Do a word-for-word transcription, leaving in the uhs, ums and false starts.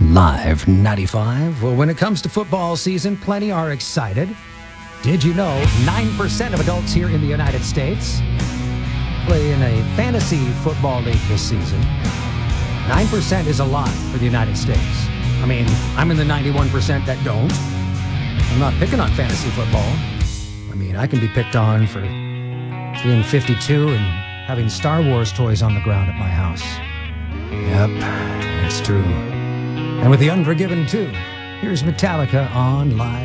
Live ninety-five. Well, when it comes to football season, plenty are excited. Did you know nine percent of adults here in the United States play in a fantasy football league this season? nine percent is a lot for the United States. I mean, I'm in the ninety-one percent that don't. I'm not picking on fantasy football. I mean, I can be picked on for being fifty-two and having Star Wars toys on the ground at my house. Yep, it's true. And with The Unforgiven too, here's Metallica on Live.